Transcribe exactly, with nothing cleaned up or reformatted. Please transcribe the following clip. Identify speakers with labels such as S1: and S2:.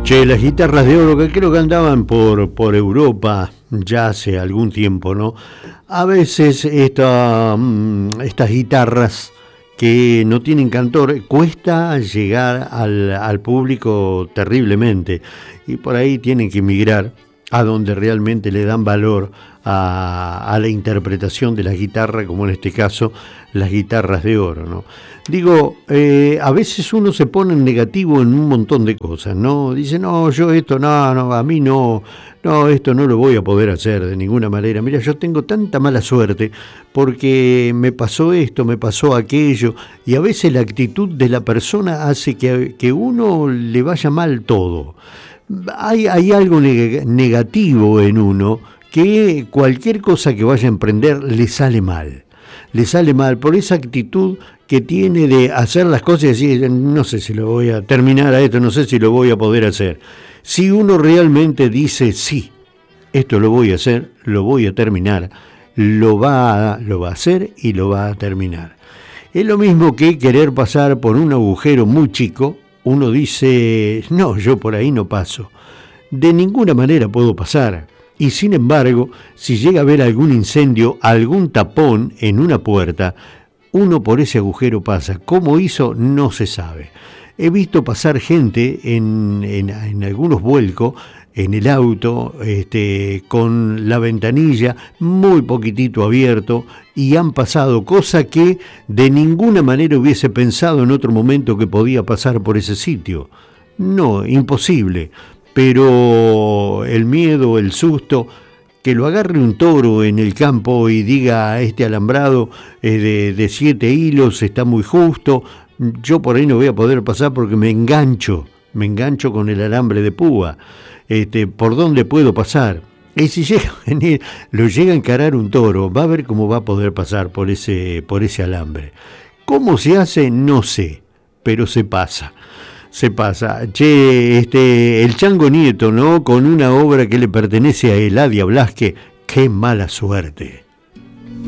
S1: Che, las guitarras de oro que creo que andaban por, por Europa ya hace algún tiempo, ¿no? A veces esta, mm, estas guitarras que no tienen cantor, cuesta llegar al, al público terriblemente y por ahí tienen que migrar a donde realmente le dan valor a, a la interpretación de la guitarra, como en este caso las guitarras de oro, ¿no? Digo, eh, a veces uno se pone en negativo en un montón de cosas, ¿no? Dice, no, yo esto, no, no, a mí no, no, esto no lo voy a poder hacer de ninguna manera. Mira, yo tengo tanta mala suerte porque me pasó esto, me pasó aquello, y a veces la actitud de la persona hace que, que uno le vaya mal todo. Hay, hay algo neg- negativo en uno que cualquier cosa que vaya a emprender le sale mal. Le sale mal por esa actitud que tiene de hacer las cosas y decir, no sé si lo voy a terminar a esto, no sé si lo voy a poder hacer. Si uno realmente dice, sí, esto lo voy a hacer, lo voy a terminar, lo va a, lo va a hacer y lo va a terminar. Es lo mismo que querer pasar por un agujero muy chico. Uno dice, no, yo por ahí no paso. De ninguna manera puedo pasar. Y sin embargo, si llega a haber algún incendio, algún tapón en una puerta, uno por ese agujero pasa. ¿Cómo hizo? No se sabe. He visto pasar gente en, en, en algunos vuelcos, en el auto, este, con la ventanilla muy poquitito abierto, y han pasado, cosa que de ninguna manera hubiese pensado en otro momento que podía pasar por ese sitio. No, imposible. Pero el miedo, el susto, que lo agarre un toro en el campo y diga, este alambrado es de, de siete hilos, está muy justo, yo por ahí no voy a poder pasar porque me engancho, me engancho con el alambre de púa. Este, ¿por dónde puedo pasar? Y si llega a venir, lo llega a encarar un toro, va a ver cómo va a poder pasar por ese, por ese alambre. ¿Cómo se hace? No sé, pero se pasa. Se pasa. Che, este, el Chango Nieto, ¿no? Con una obra que le pertenece a Eladia Blasque, qué mala suerte.